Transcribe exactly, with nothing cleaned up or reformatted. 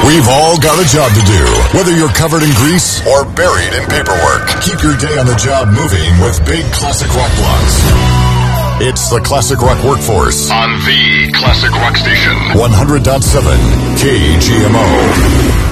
We've all got a job to do, whether you're covered in grease or buried in paperwork. Keep your day on the job moving with big classic rock blocks. It's the Classic Rock Workforce on the Classic Rock Station. one hundred point seven K G M O.